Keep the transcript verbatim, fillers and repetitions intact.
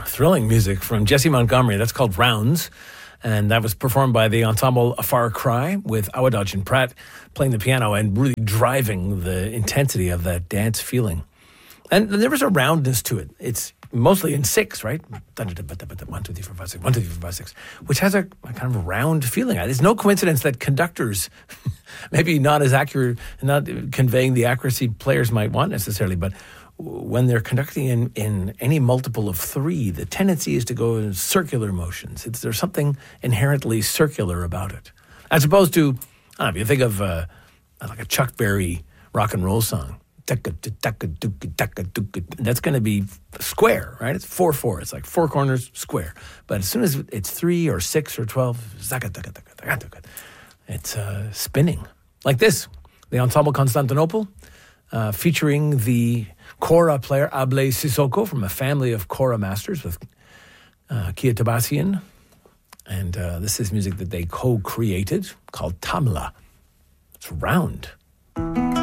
thrilling music from Jesse Montgomery. That's called Rounds. And that was performed by the ensemble A Far Cry with Awadaj Pratt playing the piano and really driving the intensity of that dance feeling. And there was a roundness to it. It's mostly in six, right? One, two, three, four, five, six. One, two, three, four, five, six. Which has a, a kind of a round feeling. It's no coincidence that conductors, maybe not as accurate, not conveying the accuracy players might want necessarily, but when they're conducting in, in any multiple of three, the tendency is to go in circular motions. It's, there's something inherently circular about it. As opposed to, I don't know, if you think of uh, like a Chuck Berry rock and roll song. That's going to be square, right? It's four four. It's like four corners square. But as soon as it's three or six or twelve, it's uh, spinning. Like this, the Ensemble Constantinople, uh, featuring the kora player Ablay Sissoko from a family of kora masters with uh, Kia Tabassian. And uh, this is music that they co-created called Tamla. It's round.